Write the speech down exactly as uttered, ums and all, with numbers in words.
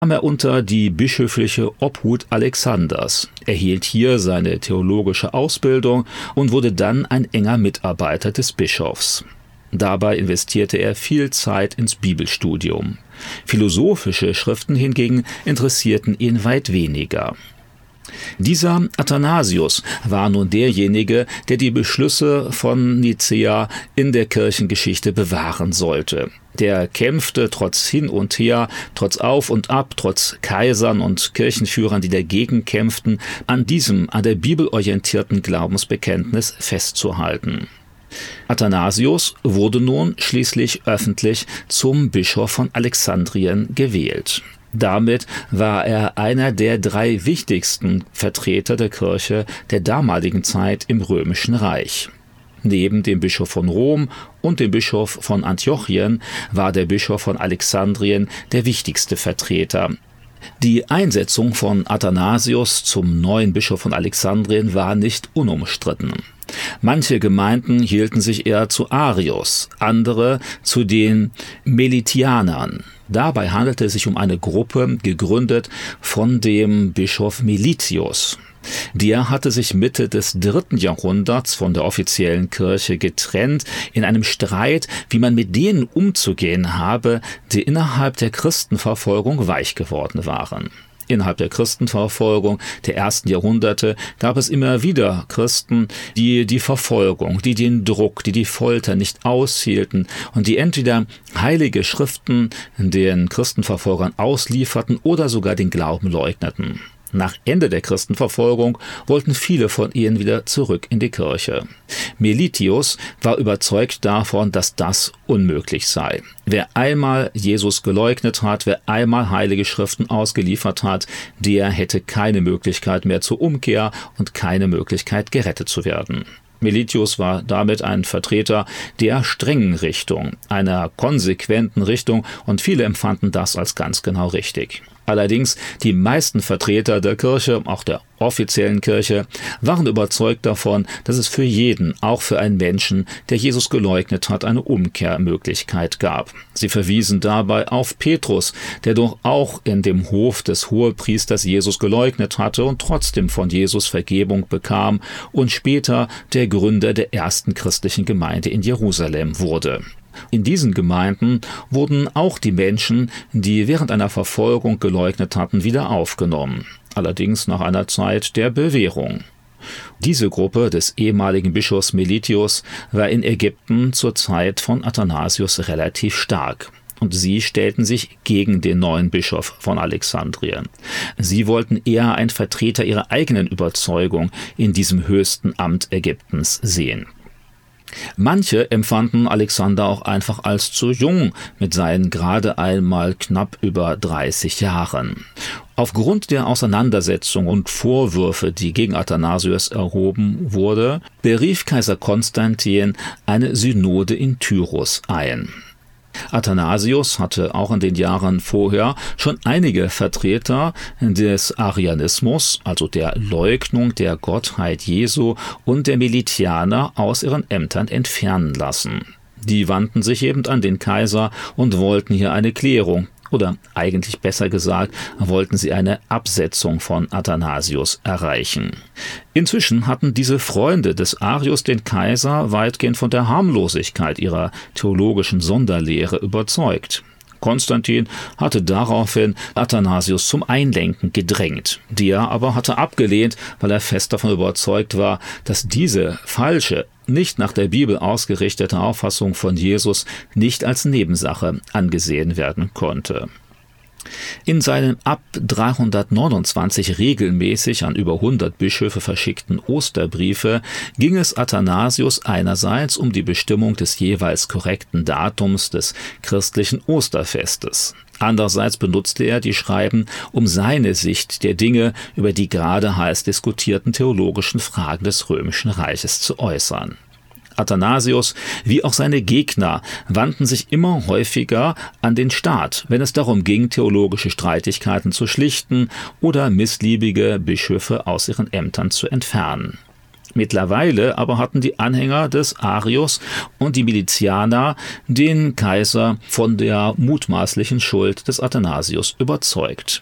kam er unter die bischöfliche Obhut Alexanders, erhielt hier seine theologische Ausbildung und wurde dann ein enger Mitarbeiter des Bischofs. Dabei investierte er viel Zeit ins Bibelstudium. Philosophische Schriften hingegen interessierten ihn weit weniger. Dieser Athanasius war nun derjenige, der die Beschlüsse von Nicäa in der Kirchengeschichte bewahren sollte. Der kämpfte trotz hin und her, trotz Auf und Ab, trotz Kaisern und Kirchenführern, die dagegen kämpften, an diesem, an der Bibel orientierten Glaubensbekenntnis festzuhalten. Athanasius wurde nun schließlich öffentlich zum Bischof von Alexandrien gewählt. Damit war er einer der drei wichtigsten Vertreter der Kirche der damaligen Zeit im Römischen Reich. Neben dem Bischof von Rom und dem Bischof von Antiochien war der Bischof von Alexandrien der wichtigste Vertreter. Die Einsetzung von Athanasius zum neuen Bischof von Alexandrien war nicht unumstritten. Manche Gemeinden hielten sich eher zu Arius, andere zu den Melitianern. Dabei handelte es sich um eine Gruppe, gegründet von dem Bischof Melitius. Der hatte sich Mitte des dritten Jahrhunderts von der offiziellen Kirche getrennt, in einem Streit, wie man mit denen umzugehen habe, die innerhalb der Christenverfolgung weich geworden waren. Innerhalb der Christenverfolgung der ersten Jahrhunderte gab es immer wieder Christen, die die Verfolgung, die den Druck, die die Folter nicht aushielten und die entweder heilige Schriften den Christenverfolgern auslieferten oder sogar den Glauben leugneten. Nach Ende der Christenverfolgung wollten viele von ihnen wieder zurück in die Kirche. Melitius war überzeugt davon, dass das unmöglich sei. Wer einmal Jesus geleugnet hat, wer einmal heilige Schriften ausgeliefert hat, der hätte keine Möglichkeit mehr zur Umkehr und keine Möglichkeit, gerettet zu werden. Melitius war damit ein Vertreter der strengen Richtung, einer konsequenten Richtung, und viele empfanden das als ganz genau richtig. Allerdings, die meisten Vertreter der Kirche, auch der offiziellen Kirche, waren überzeugt davon, dass es für jeden, auch für einen Menschen, der Jesus geleugnet hat, eine Umkehrmöglichkeit gab. Sie verwiesen dabei auf Petrus, der doch auch in dem Hof des Hohepriesters Jesus geleugnet hatte und trotzdem von Jesus Vergebung bekam und später der Gründer der ersten christlichen Gemeinde in Jerusalem wurde. In diesen Gemeinden wurden auch die Menschen, die während einer Verfolgung geleugnet hatten, wieder aufgenommen, allerdings nach einer Zeit der Bewährung. Diese Gruppe des ehemaligen Bischofs Melitius war in Ägypten zur Zeit von Athanasius relativ stark. Und sie stellten sich gegen den neuen Bischof von Alexandrien. Sie wollten eher einen Vertreter ihrer eigenen Überzeugung in diesem höchsten Amt Ägyptens sehen. Manche empfanden Alexander auch einfach als zu jung mit seinen gerade einmal knapp über dreißig Jahren. Aufgrund der Auseinandersetzung und Vorwürfe, die gegen Athanasius erhoben wurde, berief Kaiser Konstantin eine Synode in Tyrus ein. Athanasius hatte auch in den Jahren vorher schon einige Vertreter des Arianismus, also der Leugnung der Gottheit Jesu, und der Melitianer aus ihren Ämtern entfernen lassen. Die wandten sich eben an den Kaiser und wollten hier eine Klärung, oder eigentlich besser gesagt, wollten sie eine Absetzung von Athanasius erreichen. Inzwischen hatten diese Freunde des Arius den Kaiser weitgehend von der Harmlosigkeit ihrer theologischen Sonderlehre überzeugt. Konstantin hatte daraufhin Athanasius zum Einlenken gedrängt. Der aber hatte abgelehnt, weil er fest davon überzeugt war, dass diese falsche, nicht nach der Bibel ausgerichtete Auffassung von Jesus nicht als Nebensache angesehen werden konnte. In seinen ab dreihundertneunundzwanzig regelmäßig an über hundert Bischöfe verschickten Osterbriefe ging es Athanasius einerseits um die Bestimmung des jeweils korrekten Datums des christlichen Osterfestes. Andererseits benutzte er die Schreiben, um seine Sicht der Dinge über die gerade heiß diskutierten theologischen Fragen des Römischen Reiches zu äußern. Athanasius wie auch seine Gegner wandten sich immer häufiger an den Staat, wenn es darum ging, theologische Streitigkeiten zu schlichten oder missliebige Bischöfe aus ihren Ämtern zu entfernen. Mittlerweile aber hatten die Anhänger des Arius und die Milizianer den Kaiser von der mutmaßlichen Schuld des Athanasius überzeugt.